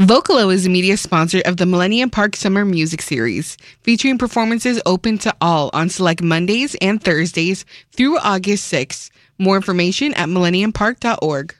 Vocalo is a media sponsor of the Millennium Park Summer Music Series, featuring performances open to all on select Mondays and Thursdays through August 6th. More information at millenniumpark.org.